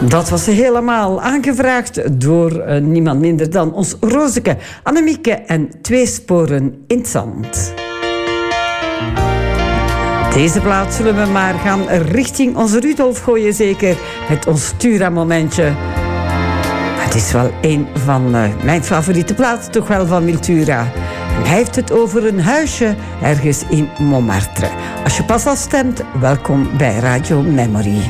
Dat was helemaal aangevraagd door niemand minder dan ons Rozeke, Annemieke en Twee Sporen in het Zand. Deze plaat zullen we maar gaan richting onze Rudolf gooien, zeker met ons Tura-momentje. Het is wel een van mijn favoriete platen, toch wel van Wiltura. En hij heeft het over een huisje ergens in Montmartre. Als je pas al stemt, welkom bij Radio Memory.